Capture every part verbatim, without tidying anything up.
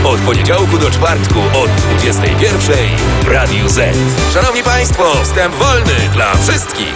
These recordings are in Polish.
Od poniedziałku do czwartku od dwudziestej pierwszej w Radiu Z. Szanowni Państwo, wstęp wolny dla wszystkich.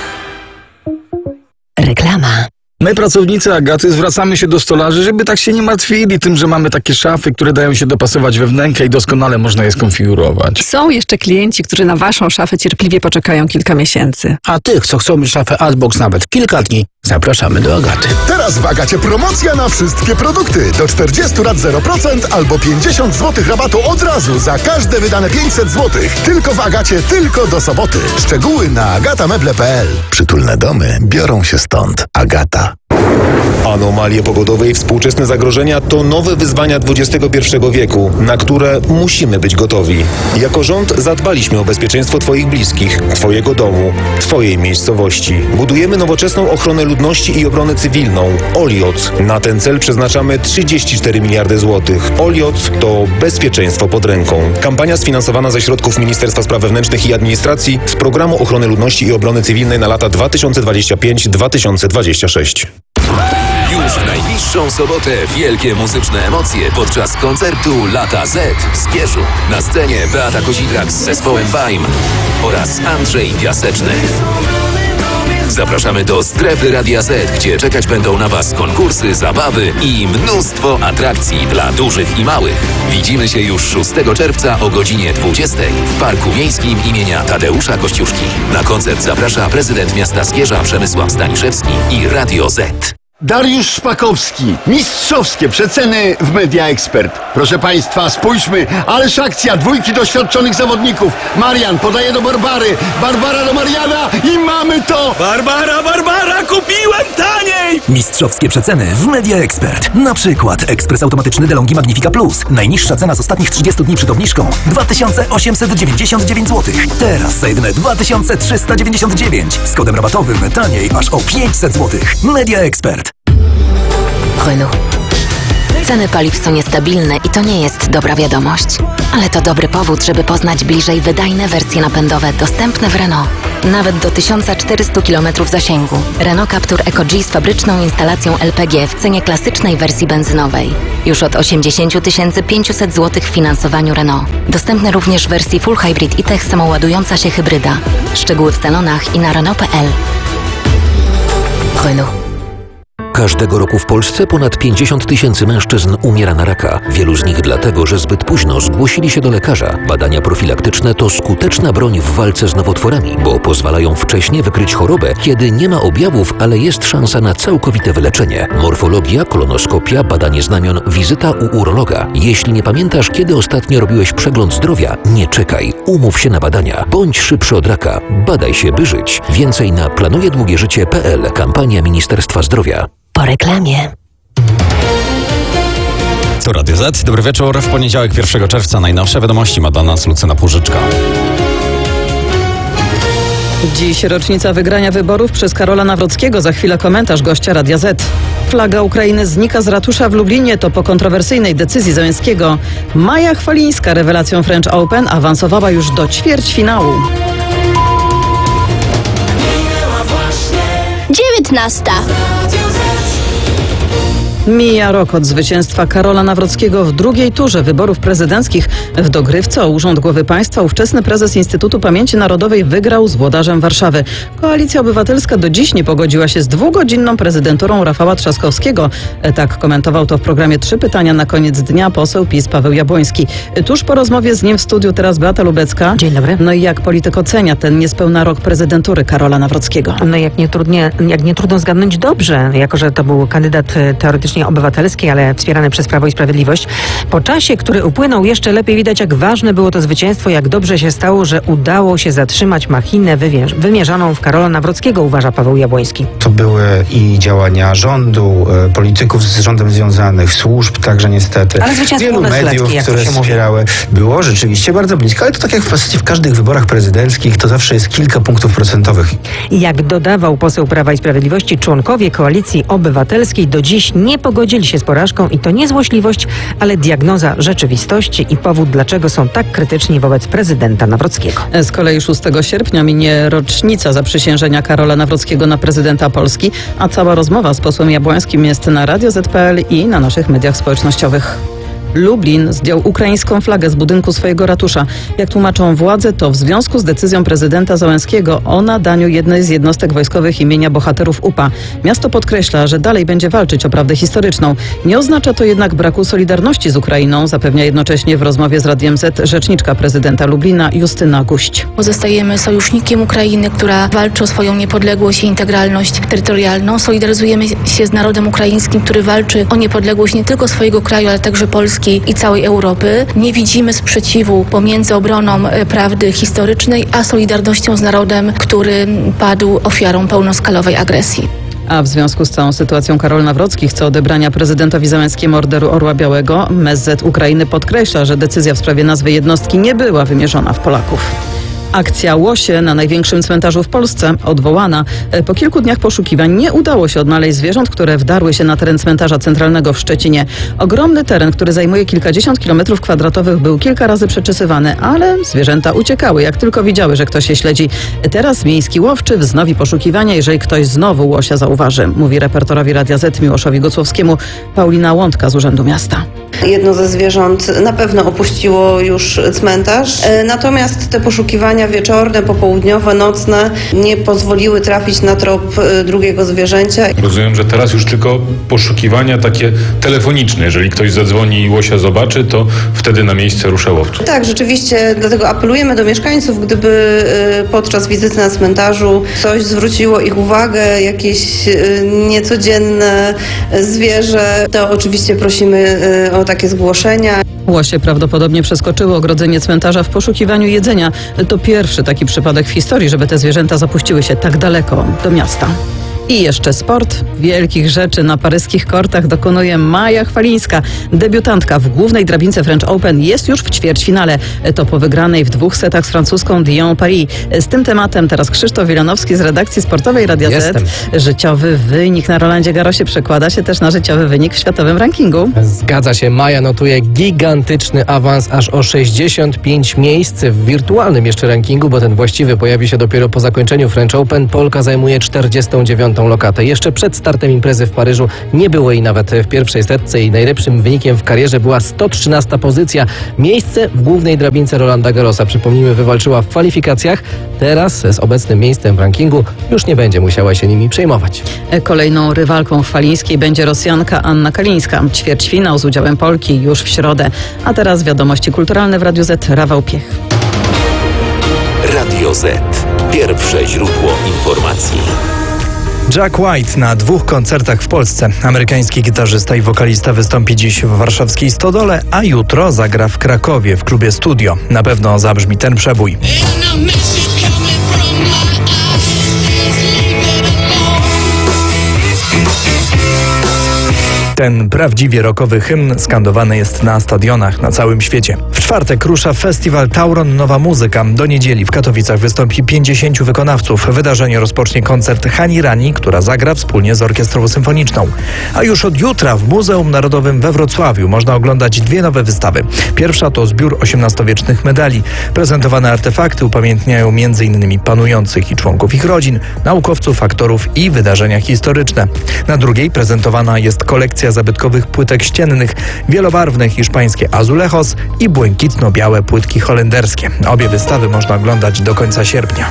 Reklama. My, pracownicy Agaty, zwracamy się do stolarzy, żeby tak się nie martwili tym, że mamy takie szafy, które dają się dopasować we wnękę i doskonale można je skonfigurować. Są jeszcze klienci, którzy na waszą szafę cierpliwie poczekają kilka miesięcy. A tych, co chcą mieć szafę Adbox nawet kilka dni, zapraszamy do Agaty. Teraz w Agacie promocja na wszystkie produkty. Do czterdziestu lat zero procent albo pięćdziesiąt złotych rabatu od razu za każde wydane pięćset złotych. Tylko w Agacie, tylko do soboty. Szczegóły na agatameble kropka p l. Przytulne domy biorą się stąd. Agata. Anomalie pogodowe i współczesne zagrożenia to nowe wyzwania dwudziestego pierwszego wieku, na które musimy być gotowi. Jako rząd zadbaliśmy o bezpieczeństwo Twoich bliskich, Twojego domu, Twojej miejscowości. Budujemy nowoczesną ochronę ludności i obronę cywilną. Olioc. Na ten cel przeznaczamy trzydzieści cztery miliardy złotych. Olioc to bezpieczeństwo pod ręką. Kampania sfinansowana ze środków Ministerstwa Spraw Wewnętrznych i Administracji z Programu Ochrony Ludności i Obrony Cywilnej na lata dwa tysiące dwudziesty piąty do dwa tysiące dwudziestego szóstego. Już w najbliższą sobotę wielkie muzyczne emocje podczas koncertu Lata Z w Zgierzu. Na scenie Beata Kozidrak z zespołem Baim oraz Andrzej Piaseczny. Zapraszamy do strefy Radia Z, gdzie czekać będą na Was konkursy, zabawy i mnóstwo atrakcji dla dużych i małych. Widzimy się już szóstego czerwca o godzinie dwudziestej w Parku Miejskim imienia Tadeusza Kościuszki. Na koncert zaprasza prezydent miasta Zgierza Przemysław Staniszewski i Radio Z. Dariusz Szpakowski. Mistrzowskie przeceny w Media Expert. Proszę Państwa, spójrzmy, ależ akcja, dwójki doświadczonych zawodników. Marian podaje do Barbary, Barbara do Mariana i mamy to! Barbara, Barbara, kupiłem taniej! Mistrzowskie przeceny w Media Expert. Na przykład ekspres automatyczny DeLonghi Magnifica Plus. Najniższa cena z ostatnich trzydziestu dni przed obniżką dwa tysiące osiemset dziewięćdziesiąt dziewięć złotych. Teraz za jedyne dwa tysiące trzysta dziewięćdziesiąt dziewięć. Z kodem rabatowym taniej aż o pięćset złotych. Media Expert. Renault. Ceny paliw są niestabilne i to nie jest dobra wiadomość. Ale to dobry powód, żeby poznać bliżej wydajne wersje napędowe dostępne w Renault. Nawet do tysiąc czterysta kilometrów zasięgu. Renault Captur Eco G z fabryczną instalacją L P G w cenie klasycznej wersji benzynowej. Już od osiemdziesiąt tysięcy pięćset złotych w finansowaniu Renault. Dostępne również w wersji Full Hybrid i Tech samoładująca się hybryda. Szczegóły w salonach i na Renault kropka p l. Renault. Każdego roku w Polsce ponad pięćdziesiąt tysięcy mężczyzn umiera na raka. Wielu z nich dlatego, że zbyt późno zgłosili się do lekarza. Badania profilaktyczne to skuteczna broń w walce z nowotworami, bo pozwalają wcześnie wykryć chorobę, kiedy nie ma objawów, ale jest szansa na całkowite wyleczenie. Morfologia, kolonoskopia, badanie znamion, wizyta u urologa. Jeśli nie pamiętasz, kiedy ostatnio robiłeś przegląd zdrowia, nie czekaj. Umów się na badania. Bądź szybszy od raka. Badaj się, by żyć. Więcej na planujedługieżycie kropka p l. Kampania Ministerstwa Zdrowia. Po reklamie. To Radio Z. Dobry wieczór. W poniedziałek pierwszego czerwca najnowsze wiadomości ma dla nas Lucyna Płużyczka. Dziś rocznica wygrania wyborów przez Karola Nawrockiego. Za chwilę komentarz gościa Radia Z. Flaga Ukrainy znika z ratusza w Lublinie. To po kontrowersyjnej decyzji Załęckiego. Maja Chwalińska rewelacją French Open awansowała już do ćwierćfinału. dziewiętnasta. Mija rok od zwycięstwa Karola Nawrockiego w drugiej turze wyborów prezydenckich. W dogrywce o urząd głowy państwa ówczesny prezes Instytutu Pamięci Narodowej wygrał z włodarzem Warszawy. Koalicja Obywatelska do dziś nie pogodziła się z dwugodzinną prezydenturą Rafała Trzaskowskiego. Tak komentował to w programie Trzy Pytania na koniec dnia poseł PiS Paweł Jabłoński. Tuż po rozmowie z nim w studiu teraz Beata Lubecka. Dzień dobry. No i jak polityk ocenia ten niespełna rok prezydentury Karola Nawrockiego? No jak nie, trudnie, jak nie trudno zgadnąć dobrze, jako że to był kandydat teoretycznie obywatelski, ale wspierany przez Prawo i Sprawiedliwość. Po czasie, który upłynął, jeszcze lepiej widać, jak ważne było to zwycięstwo, jak dobrze się stało, że udało się zatrzymać machinę wymierz- wymierzoną w Karola Nawrockiego, uważa Paweł Jabłoński. To były i działania rządu, polityków z rządem związanych, służb także niestety, ale wielu mediów, które wspierały. Było rzeczywiście bardzo blisko, ale to tak jak w zasadzie w każdych wyborach prezydenckich, to zawsze jest kilka punktów procentowych. Jak dodawał poseł Prawa i Sprawiedliwości, członkowie Koalicji Obywatelskiej do dziś nie pogodzili się z porażką i to nie złośliwość, ale diagnoza rzeczywistości i powód, dlaczego są tak krytyczni wobec prezydenta Nawrockiego. Z kolei szóstego sierpnia minie rocznica zaprzysiężenia Karola Nawrockiego na prezydenta Polski, a cała rozmowa z posłem Jabłońskim jest na radio zet kropka pe el i na naszych mediach społecznościowych. Lublin zdjął ukraińską flagę z budynku swojego ratusza. Jak tłumaczą władze, to w związku z decyzją prezydenta Załęskiego o nadaniu jednej z jednostek wojskowych imienia bohaterów U P A. Miasto podkreśla, że dalej będzie walczyć o prawdę historyczną. Nie oznacza to jednak braku solidarności z Ukrainą, zapewnia jednocześnie w rozmowie z Radiem Z rzeczniczka prezydenta Lublina Justyna Guść. Pozostajemy sojusznikiem Ukrainy, która walczy o swoją niepodległość i integralność terytorialną. Solidaryzujemy się z narodem ukraińskim, który walczy o niepodległość nie tylko swojego kraju, ale także Polski i całej Europy. Nie widzimy sprzeciwu pomiędzy obroną prawdy historycznej, a solidarnością z narodem, który padł ofiarą pełnoskalowej agresji. A w związku z całą sytuacją Karol Nawrocki chce odebrania prezydentowi Załęskiemu Orderu Orła Białego. M S Z Ukrainy podkreśla, że decyzja w sprawie nazwy jednostki nie była wymierzona w Polaków. Akcja Łosie na największym cmentarzu w Polsce odwołana. Po kilku dniach poszukiwań nie udało się odnaleźć zwierząt, które wdarły się na teren cmentarza centralnego w Szczecinie. Ogromny teren, który zajmuje kilkadziesiąt kilometrów kwadratowych, był kilka razy przeczesywany, ale zwierzęta uciekały, jak tylko widziały, że ktoś je śledzi. Teraz miejski łowczy wznowi poszukiwania, jeżeli ktoś znowu łosia zauważy, mówi reporterowi Radia Z Miłoszowi Gocłowskiemu Paulina Łądka z Urzędu Miasta. Jedno ze zwierząt na pewno opuściło już cmentarz, natomiast te poszukiwania wieczorne, popołudniowe, nocne nie pozwoliły trafić na trop drugiego zwierzęcia. Rozumiem, że teraz już tylko poszukiwania takie telefoniczne. Jeżeli ktoś zadzwoni i łosia zobaczy, to wtedy na miejsce rusza łowczy. Tak, rzeczywiście, dlatego apelujemy do mieszkańców, gdyby podczas wizyty na cmentarzu coś zwróciło ich uwagę, jakieś niecodzienne zwierzę, to oczywiście prosimy o takie zgłoszenia. Łosie prawdopodobnie przeskoczyły ogrodzenie cmentarza w poszukiwaniu jedzenia. To pierwszy taki przypadek w historii, żeby te zwierzęta zapuściły się tak daleko do miasta. I jeszcze sport. Wielkich rzeczy na paryskich kortach dokonuje Maja Chwalińska. Debiutantka w głównej drabince French Open jest już w ćwierćfinale. To po wygranej w dwóch setach z francuską Dion Paris. Z tym tematem teraz Krzysztof Wilanowski z redakcji sportowej Radia Jestem. Z. Życiowy wynik na Rolandzie Garrosie przekłada się też na życiowy wynik w światowym rankingu. Zgadza się. Maja notuje gigantyczny awans aż o sześćdziesiąt pięć miejsc w wirtualnym jeszcze rankingu, bo ten właściwy pojawi się dopiero po zakończeniu French Open. Polka zajmuje czterdziestą dziewiątą lokatę. Jeszcze przed startem imprezy w Paryżu nie było jej nawet w pierwszej setce i najlepszym wynikiem w karierze była sto trzynasta pozycja. Miejsce w głównej drabince Rolanda Garrosa, przypomnijmy, wywalczyła w kwalifikacjach. Teraz z obecnym miejscem w rankingu już nie będzie musiała się nimi przejmować. Kolejną rywalką Chwalińskiej będzie Rosjanka Anna Kalińska. Ćwierćfinał z udziałem Polki już w środę. A teraz wiadomości kulturalne w Radiu Z. Rafał Piech. Radio Z. Pierwsze źródło informacji. Jack White na dwóch koncertach w Polsce. Amerykański gitarzysta i wokalista wystąpi dziś w warszawskiej Stodole, a jutro zagra w Krakowie w klubie Studio. Na pewno zabrzmi ten przebój. Ten prawdziwie rockowy hymn skandowany jest na stadionach na całym świecie. W czwartek rusza festiwal Tauron Nowa Muzyka. Do niedzieli w Katowicach wystąpi pięćdziesięciu wykonawców. Wydarzenie rozpocznie koncert Hani Rani, która zagra wspólnie z Orkiestrą Symfoniczną. A już od jutra w Muzeum Narodowym we Wrocławiu można oglądać dwie nowe wystawy. Pierwsza to zbiór osiemnastowiecznych medali. Prezentowane artefakty upamiętniają między innymi panujących i członków ich rodzin, naukowców, aktorów i wydarzenia historyczne. Na drugiej prezentowana jest kolekcja zabytkowych płytek ściennych, wielobarwne hiszpańskie azulejos i błękitno-białe płytki holenderskie. Obie wystawy można oglądać do końca sierpnia.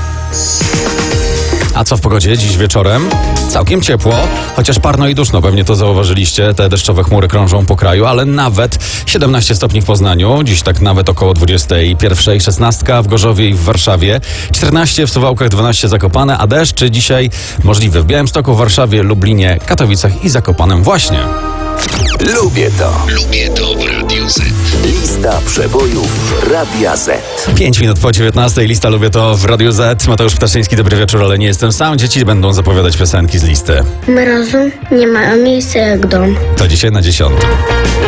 A co w pogodzie dziś wieczorem? Całkiem ciepło, chociaż parno i duszno. Pewnie to zauważyliście. Te deszczowe chmury krążą po kraju, ale nawet siedemnaście stopni w Poznaniu. Dziś tak nawet około dwudziestej pierwszej, szesnaście w Gorzowie i w Warszawie. czternaście w Suwałkach, dwanaście Zakopane, a deszcz dzisiaj możliwy w Białymstoku, Warszawie, Lublinie, Katowicach i Zakopanem właśnie. Lubię to. Lubię to w Radiu Z. Lista przebojów Radia Z. pięć minut po dziewiętnastej. Lista Lubię to w Radiu Z. Mateusz Ptaszyński, dobry wieczór, ale nie jestem sam. Dzieci będą zapowiadać piosenki z listy. Mrozu nie ma miejsca jak dom. To dzisiaj na dziesiątym.